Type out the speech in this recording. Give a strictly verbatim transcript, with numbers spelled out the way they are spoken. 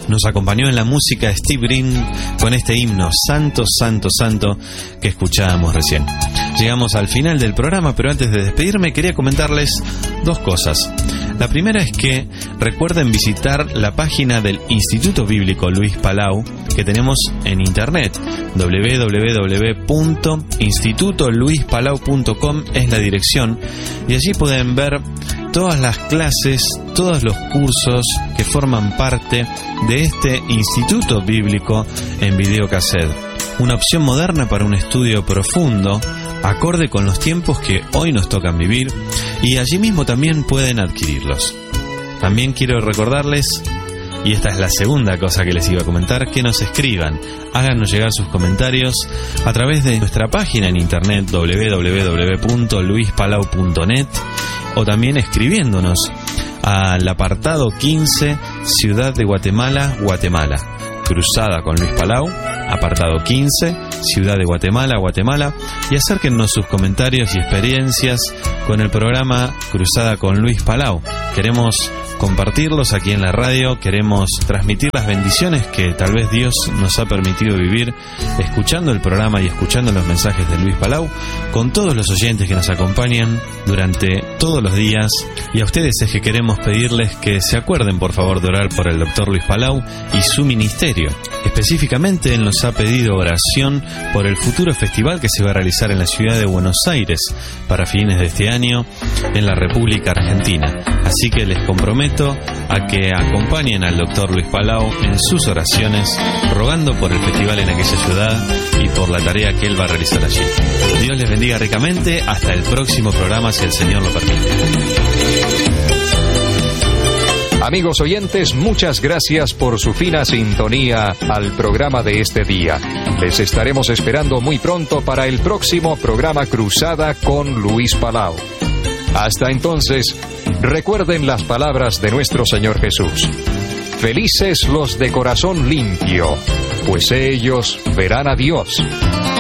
Nos acompañó en la música Steve Green con este himno Santo, Santo, Santo que escuchábamos recién. Llegamos al final del programa, pero antes de despedirme quería comentarles dos cosas. La primera es que recuerden visitar la página del Instituto Bíblico Luis Palau que tenemos en internet. doble u doble u doble u punto instituto luis palau punto com es la dirección, y allí pueden ver todas las clases, todos los cursos que forman parte de este Instituto Bíblico en videocassette. Una opción moderna para un estudio profundo, acorde con los tiempos que hoy nos tocan vivir, y allí mismo también pueden adquirirlos. También quiero recordarles, y esta es la segunda cosa que les iba a comentar, que nos escriban, háganos llegar sus comentarios a través de nuestra página en internet doble u doble u doble u punto luis palau punto net, o también escribiéndonos al apartado quince, Ciudad de Guatemala, Guatemala. Cruzada con Luis Palau, apartado quince, Ciudad de Guatemala, Guatemala, y acérquennos sus comentarios y experiencias con el programa Cruzada con Luis Palau. Queremos compartirlos aquí en la radio, queremos transmitir las bendiciones que tal vez Dios nos ha permitido vivir escuchando el programa y escuchando los mensajes de Luis Palau, con todos los oyentes que nos acompañan durante todos los días. Y a ustedes es que queremos pedirles que se acuerden por favor de orar por el doctor Luis Palau y su ministerio. Específicamente él nos ha pedido oración por el futuro festival que se va a realizar en la ciudad de Buenos Aires para fines de este año en la República Argentina. Así que les comprometo a que acompañen al doctor Luis Palau en sus oraciones, rogando por el festival en aquella ciudad y por la tarea que él va a realizar allí. Dios les bendiga ricamente. Hasta el próximo programa, si el Señor lo permite. Amigos oyentes, muchas gracias por su fina sintonía al programa de este día. Les estaremos esperando muy pronto para el próximo programa Cruzada con Luis Palau. Hasta entonces, recuerden las palabras de nuestro Señor Jesús. Felices los de corazón limpio, pues ellos verán a Dios.